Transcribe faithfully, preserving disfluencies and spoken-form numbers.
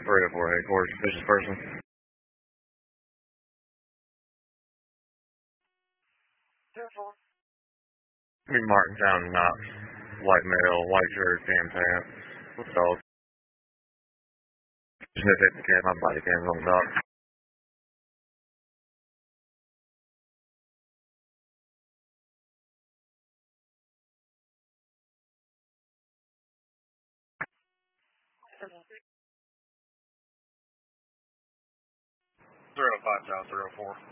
three oh four headquarters, suspicious person. Big Martintown Knox. White male, white shirt, tan pants. What's dog? Sniff it, can my body cams on the dog. three oh five South, three oh four.